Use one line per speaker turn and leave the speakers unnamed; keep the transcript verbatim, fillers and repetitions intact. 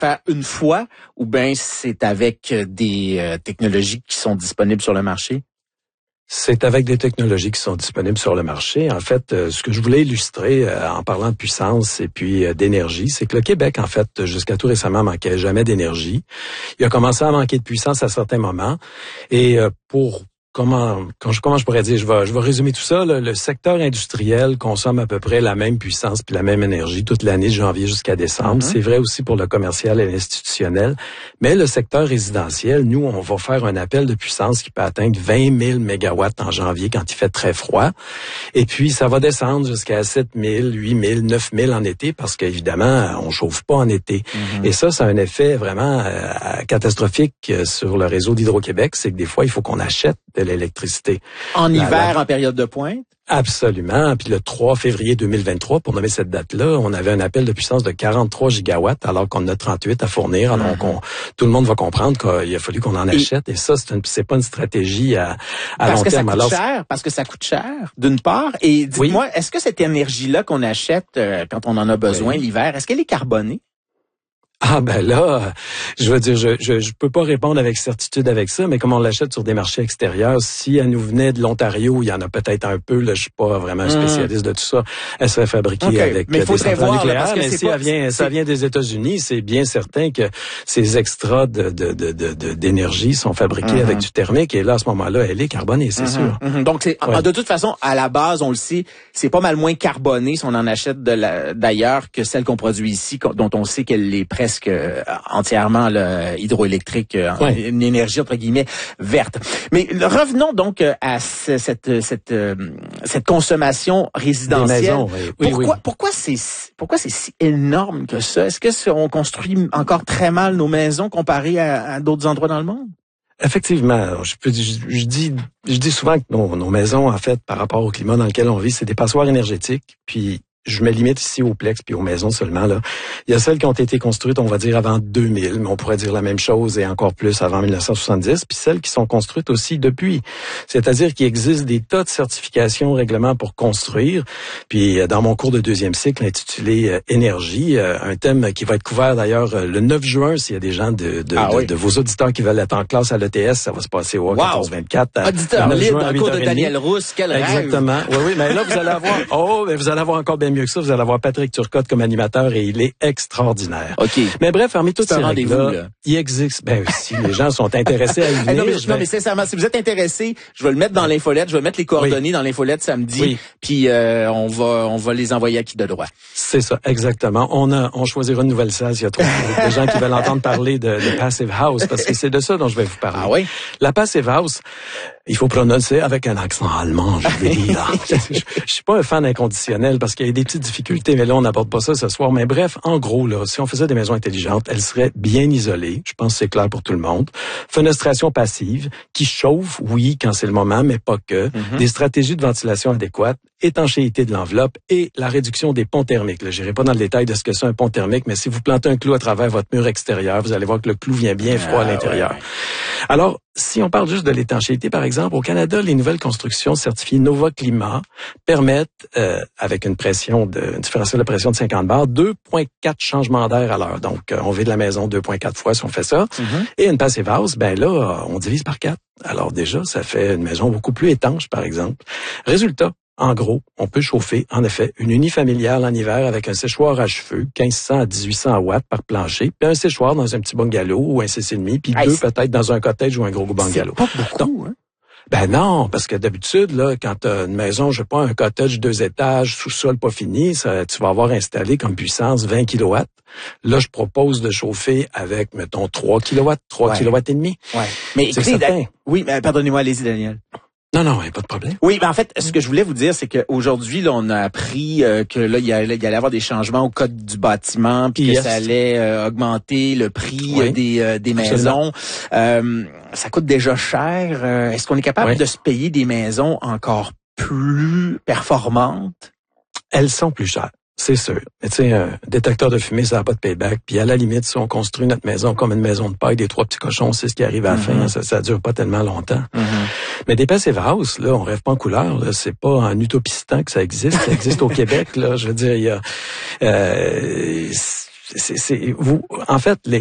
faire une fois ou bien c'est avec des euh, technologies qui sont disponibles sur le marché?
C'est avec des technologies qui sont disponibles sur le marché. En fait, euh, ce que je voulais illustrer euh, en parlant de puissance et puis euh, d'énergie, c'est que le Québec, en fait, jusqu'à tout récemment, manquait jamais d'énergie. Il a commencé à manquer de puissance à certains moments. Et euh, pour Comment, quand je, comment je pourrais dire, je vais, je vais résumer tout ça. Là. Le secteur industriel consomme à peu près la même puissance puis la même énergie toute l'année de janvier jusqu'à décembre. Mm-hmm. C'est vrai aussi pour le commercial et l'institutionnel. Mais le secteur résidentiel, nous, on va faire un appel de puissance qui peut atteindre vingt mille mégawatts en janvier quand il fait très froid. Et puis, ça va descendre jusqu'à sept mille, huit mille, neuf mille en été parce qu'évidemment, on chauffe pas en été. Mm-hmm. Et ça, ça a un effet vraiment euh, catastrophique sur le réseau d'Hydro-Québec. C'est que des fois, il faut qu'on achète de l'électricité.
En
la,
hiver,
la...
en période de pointe?
Absolument. Puis le trois février deux mille vingt-trois, pour nommer cette date-là, on avait un appel de puissance de quarante-trois gigawatts alors qu'on en a trente-huit à fournir. Alors mm-hmm. on, tout le monde va comprendre qu'il a fallu qu'on en achète. Et, et ça, c'est, une, c'est pas une stratégie à, à long terme.
Parce que ça coûte
alors,
cher. Parce que ça coûte cher, d'une part. Et dites-moi, oui. Est-ce que cette énergie-là qu'on achète euh, quand on en a besoin oui. l'hiver, est-ce qu'elle est carbonée?
Ah ben là, je veux dire, je, je je peux pas répondre avec certitude avec ça, mais comme on l'achète sur des marchés extérieurs, si elle nous venait de l'Ontario, il y en a peut-être un peu. Là, je suis pas vraiment un spécialiste mmh. de tout ça. Elle serait fabriquée okay. avec mais des centrales nucléaires. Là, mais si pas, elle vient, ça vient des États-Unis, c'est bien certain que ces extras de de de, de d'énergie sont fabriqués mmh. avec du thermique. Et là, à ce moment-là, elle est carbonée, c'est mmh. sûr.
Mmh. Donc, c'est ouais. de toute façon, à la base, on le sait, c'est pas mal moins carboné si on en achète de la, d'ailleurs que celle qu'on produit ici, dont on sait qu'elle est presque que entièrement là, hydroélectrique, ouais. une énergie entre guillemets verte. Mais revenons donc à ce, cette cette cette consommation résidentielle.
Maisons, oui. Oui,
pourquoi
oui.
pourquoi c'est pourquoi c'est si énorme que ça? Est-ce que on construit encore très mal nos maisons comparé à, à d'autres endroits dans le monde?
Effectivement, je, peux, je, je dis je dis souvent que nos, nos maisons, en fait, par rapport au climat dans lequel on vit, c'est des passoires énergétiques. Puis je me limite ici aux plex puis aux maisons seulement là. Il y a celles qui ont été construites, on va dire avant deux mille, mais on pourrait dire la même chose et encore plus avant mille neuf cent soixante-dix, puis celles qui sont construites aussi depuis. C'est-à-dire qu'il existe des tas de certifications, règlements pour construire. Puis dans mon cours de deuxième cycle intitulé euh, Énergie, euh, un thème qui va être couvert d'ailleurs euh, le neuf juin, s'il y a des gens de de, ah, de, oui. de vos auditeurs qui veulent être en classe à l'E T S, ça va se passer au wow. quatorze vingt-quatre.
Auditeur libre dans le cours de Daniel Rousse, quel rêve!
Exactement. Oui, oui, mais là vous allez avoir, oh, mais vous allez avoir encore bien mieux que ça, vous allez avoir Patrick Turcotte comme animateur et il est extraordinaire.
OK.
Mais bref, parmi toutes ces règles-là, il existe, ben si les gens sont intéressés à y venir.
non, mais, non, mais sincèrement, si vous êtes intéressés, je vais le mettre dans l'infolette, je vais mettre les coordonnées oui. dans l'infolette samedi, oui. puis euh, on va on va les envoyer à qui de droit.
C'est ça, exactement. On a on choisira une nouvelle salle s'il y a trop de gens qui veulent entendre parler de, de Passive House, parce que c'est de ça dont je vais vous parler.
Ah oui?
La Passive House, il faut prononcer avec un accent allemand, je vais dire. je, je suis pas un fan inconditionnel parce qu'il y a des petites difficultés, mais là, on n'aborde pas ça ce soir. Mais bref, en gros, là, si on faisait des maisons intelligentes, elles seraient bien isolées. Je pense que c'est clair pour tout le monde. Fenestration passive, qui chauffe, oui, quand c'est le moment, mais pas que. Mm-hmm. Des stratégies de ventilation adéquates, étanchéité de l'enveloppe et la réduction des ponts thermiques. Je n'irai pas dans le détail de ce que c'est un pont thermique, mais si vous plantez un clou à travers votre mur extérieur, vous allez voir que le clou vient bien froid ah, à l'intérieur. Ouais. Alors, si on parle juste de l'étanchéité, par exemple, au Canada, les nouvelles constructions certifiées Nova Climat permettent, euh, avec une pression de, une différentielle de pression de cinquante bars, deux virgule quatre changements d'air à l'heure. Donc, euh, on vide la maison deux virgule quatre fois si on fait ça. Mm-hmm. Et une Passive House, ben là, on divise par quatre. Alors déjà, ça fait une maison beaucoup plus étanche, par exemple. Résultat, en gros, on peut chauffer, en effet, une unifamiliale en hiver avec un séchoir à cheveux, quinze cents à dix-huit cents watts par plancher, puis un séchoir dans un petit bungalow ou un six virgule cinq, puis hey, deux c'est... peut-être dans un cottage ou un gros bungalow.
C'est pas beaucoup, Donc, hein?
Ben non, parce que d'habitude, là, quand t'as une maison, je sais pas, un cottage deux étages, sous-sol pas fini, ça, tu vas avoir installé comme puissance vingt kilowatts. Là, je propose de chauffer avec, mettons, trois kilowatts, trois ouais. kilowatts et demi.
Ouais. Mais écoutez, da- oui, mais pardonnez-moi, allez-y, Daniel.
Non, non, il n'y a pas de problème.
Oui, mais en fait, ce que je voulais vous dire, c'est qu'aujourd'hui, là, on a appris euh, que là, il y allait, il y allait avoir des changements au code du bâtiment, puis yes. que ça allait euh, augmenter le prix oui. des euh, des maisons. Euh, ça coûte déjà cher. Euh, est-ce qu'on est capable oui. de se payer des maisons encore plus performantes?
Elles sont plus chères. C'est sûr. Mais tu sais, un détecteur de fumée, ça n'a pas de payback. Puis à la limite, si on construit notre maison comme une maison de paille, des trois petits cochons, c'est ce qui arrive à la mm-hmm. fin. Ça, ça dure pas tellement longtemps. Mm-hmm. Mais des Passive House, là, on rêve pas en couleur. Là. C'est pas en utopistan que ça existe. Ça existe au Québec. Là, je veux dire, il y a. Euh, c'est, c'est vous. En fait, les